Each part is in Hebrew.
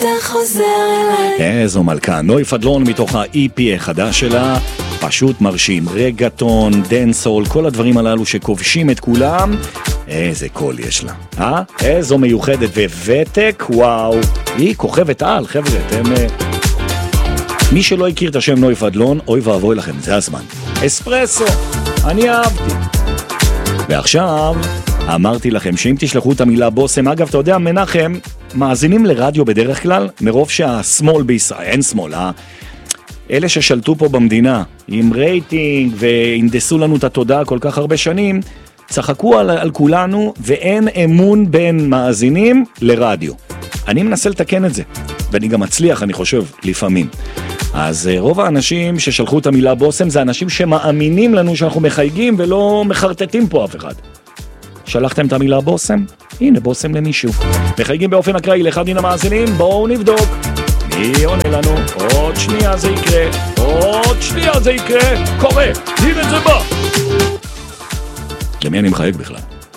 אתה חוזר אליי. איזו מלכה, נוי פדלון מתוך ה-EP החדש שלה, פשוט מרשים, רגטון, דנסול, כל הדברים הללו שכובשים את כולם, איזה קול יש לה, איזו מיוחדת וותק, וואו, היא כוכבת על, חבר'ה, אתם... מי שלא הכיר את השם נוי פדלון, אוי ואבוי לכם, זה הזמן. אספרסו, אני אהבתי. ועכשיו, אמרתי לכם שאם תשלחו את המילה בוסם, אגב, אתה יודע, מנחם, מאזינים לרדיו בדרך כלל, מרוב שהשמאל בישראל, אין שמאל, אלה ששלטו פה במדינה, עם רייטינג, והנדסו לנו את התודעה כל כך הרבה שנים, צחקו על כולנו, ואין אמון בין מאזינים לרדיו. אני מנסה לתקן את זה, ואני גם מצליח, אני חושב, לפעמים. אז רוב האנשים ששלחו את המילה בוסם, זה אנשים שמאמינים לנו שאנחנו מחייגים, ולא מחרטטים פה אף אחד. שלחתם את המילה בוסם? הנה, בוסם למישהו. מחייגים באופן אקראי לאחד מן המאזינים, בואו נבדוק. מי עונה לנו? עוד שנייה זה יקרה. עוד שנייה זה יקרה. קורה. הנה זה בא. למי אני מחייג בכלל?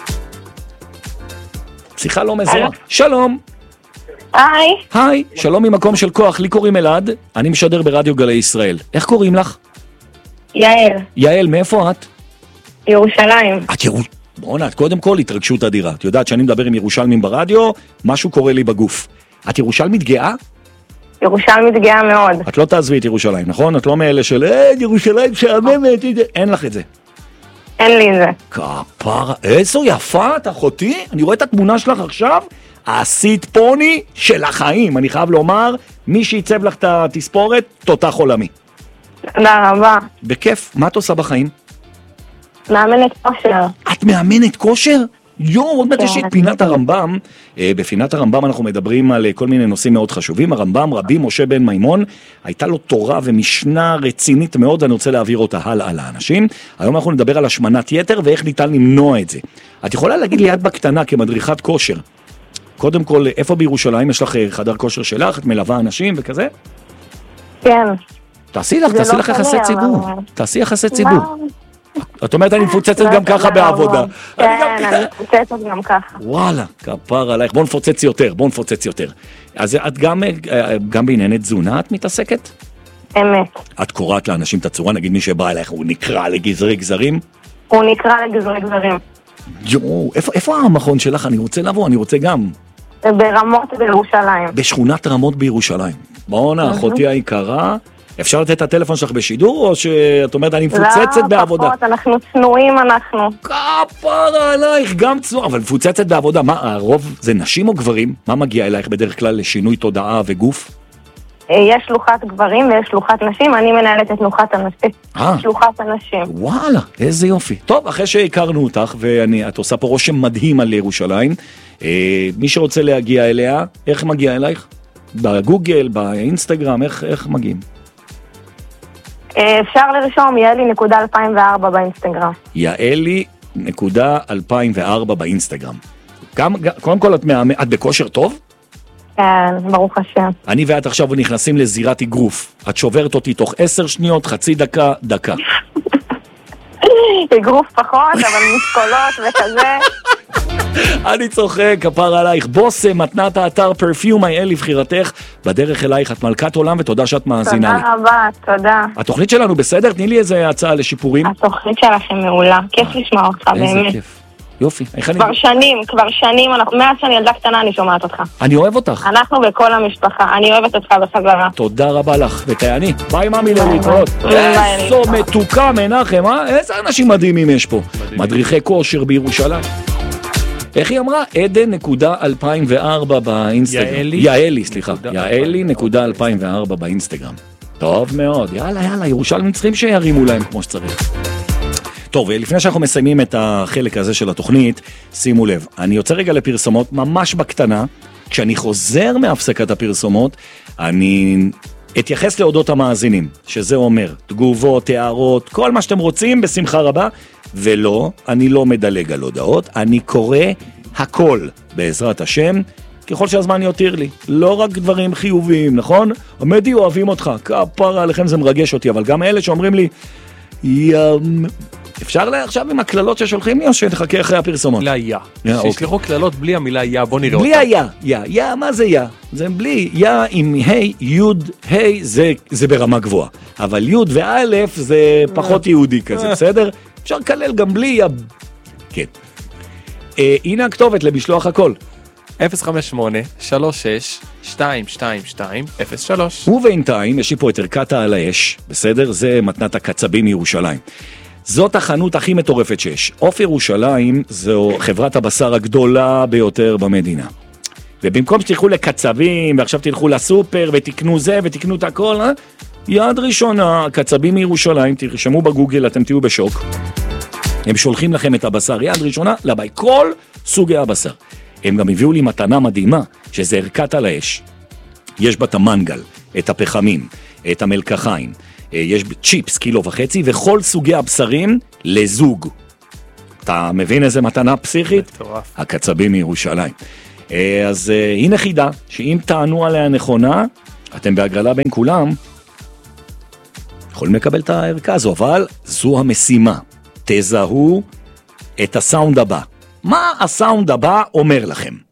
שיחה לא מזוהה. שלום. היי. היי, שלום ממקום של כוח, לי קוראים אלעד, אני משדר ברדיו גלי ישראל. איך קוראים לך? יעל. יעל, מאיפה את? ירושלים. את בוא'נה, את קודם כל התרגשות אדירה. את יודעת שאני מדבר עם ירושלמים ברדיו, משהו קורה לי בגוף. את ירושלמית גאה? ירושלמית גאה מאוד. את לא תעזבי את ירושלים, נכון? את לא מאלה של ירושלים שעממת, אין לך את זה. אין לי את זה. כפרה, איזו יפה את אחותי, אני רואה את התמונה שלך עכשיו, עשית פוני של החיים, אני חייב לומר, מי שיצב לך את התספורת, תותח עולמי. תודה רבה. בכיף, מה את עושה בחיים? מאמנת כושר. את מאמנת כושר? עוד מעט יש את פינת הרמב"ם, בפינת הרמב"ם אנחנו מדברים על כל מיני נושאים מאוד חשובים, הרמב"ם רבי משה בן מימון, הייתה לו תורה ומשנה רצינית מאוד, אני רוצה להעביר אותה הלאה לאנשים, היום אנחנו נדבר על השמנת יתר ואיך ניתן למנוע את זה. את יכולה להגיד לי, את בקטנה כמדריכת כושר, קודם כל, איפה בירושלים יש לך חדר כושר שלך, את מלווה אנשים וכזה? כן. תעשי לך יחסי ציבור, תעשי יחסי ציבור. את אומרת, אני מפוצצת גם ככה בעבודה. כן, אני מפוצצת גם ככה. וואלה, כפר עלייך, בוא נפוצץ יותר. אז את גם בענייני תזונה את מתעסקת? אמת. את קוראת לאנשים את הצורה, נגיד מי שבא אלייך, הוא נקרא לגזרי גזרים? הוא נקרא לגזרי גזרים. איפה המכון שלך? אני רוצה לבוא, אני רוצה גם. ברמות בירושלים. בשכונת רמות בירושלים. בואו אחותי היקרה, אפשר לתת את הטלפון שלך בשידור, או שאת אומרת, אני מפוצצת בעבודה? לא, פחות, אנחנו צנועים, אנחנו. כפרה עלייך, גם צנועה, אבל מפוצצת בעבודה. מה, הרוב זה נשים או גברים? מה מגיע אלייך בדרך כלל לשינוי תודעה וגוף? יש שלוחת גברים ויש שלוחת נשים, אני מנהלת את שלוחת הנשים. וואלה, איזה יופי. טוב, אחרי שהכרנו אותך, ואת עושה פה רושם מדהים על ירושלים, מי שרוצה להגיע אליה, איך מגיע אלייך? בגוגל, באינסטגרם, איך מגיעים? אפשר לרשום יעלי.2004 באינסטגרם. יעלי.2004 באינסטגרם. קודם כל, את בכושר טוב? כן, ברוך השם. אני ואת עכשיו נכנסים לזירת אגרוף. את שוברת אותי תוך 10 שניות, חצי דקה. אגרוף פחות, אבל משקולות וכזה. אני צוחק, כפר עלייך. בוסם, מתנת האתר פרפיום, יעל לבחירתך, בדרך אלייך, את מלכת עולם, ותודה שאת מאזינה לי. תודה רבה, תודה. התוכנית שלנו בסדר? תני לי איזה הצעה לשיפורים. התוכנית שלכם מעולה, כיף לשמוע אותך, באמת. איזה כיף. יופי. כבר שנים, מאז שאני ילדה קטנה אני שומעת אותך. אני אוהב אותך. אנחנו וכל המשפחה, אני אוהבת אותך בחזרה. תודה רבה לך, ותעני. ביי ממי לראות. איזו מתוקה מנחם, איזה אנשים מדהימים יש פה. מדריכי כושר בירושלים. איך היא אמרה? עדן.2004 באינסטגרם. יעלי, סליחה. יעלי.2004 באינסטגרם. טוב מאוד. יאללה, ירושלים צריכים שירימו להם כמו שצריך. טוב, לפני שאנחנו מסיימים את החלק הזה של התוכנית, שימו לב, אני יוצא רגע לפרסומות ממש בקטנה, כשאני חוזר מהפסקת הפרסומות, אני אתייחס להודות המאזינים, שזה אומר, תגובות, הערות, כל מה שאתם רוצים, בשמחה רבה, ולא, אני לא מדלג על הודעות, אני קורא הכל, בעזרת השם, ככל שהזמן יותיר לי, לא רק דברים חיוביים, נכון? עמדי אוהבים אותך, כפרה עליכם זה מרגש אותי, אבל גם אלה שאומרים לי, אפשר עכשיו עם הכללות ששולחים לי, או שנחכה אחרי הפרסומות? מילה יא. שישלחו כללות בלי המילה יא, בוא נראה אותה. בלי יא, מה זה יא? זה בלי, יא עם ה', י', ה', זה ברמה גבוהה. אבל י' וא' זה פחות יהודי כזה, בסדר? אפשר לקלל גם בלי יא. כן. הנה הכתובת למשלוח הכל. 058-36-222-03. ובינתיים יש לי פה את ערכתה על האש, בסדר? זה מתנת הקצבים מירושלים. זאת החנות הכי מטורפת שיש. עוף ירושלים זו חברת הבשר הגדולה ביותר במדינה. ובמקום שתלכו לקצבים, ועכשיו תלכו לסופר, ותקנו זה, ותקנו את הכל, יד ראשונה, קצבים מירושלים, תרשמו בגוגל, אתם תהיו בשוק. הם שולחים לכם את הבשר, יד ראשונה, לבית, כל סוגי הבשר. הם גם הביאו לי מתנה מדהימה, שזה ערכת על האש. יש בה את המנגל, את הפחמים, את המלקחיים, יש צ'יפס, 1.5 קילו, וכל סוגי הבשרים לזוג. אתה מבין איזה מתנה פסיכית? מטורף. הקצבים מירושלים. אז הנה חידה, שאם תענו עליה נכונה, אתם בהגרלה בין כולם, יכולים לקבל את הערכה הזו, אבל זו המשימה. תזהו את הסאונד הבא. מה הסאונד הבא אומר לכם?